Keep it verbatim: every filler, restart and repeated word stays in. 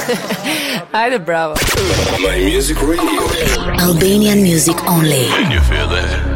Haide, bravo. My Music Radio. Albanian music only. Can you feel that?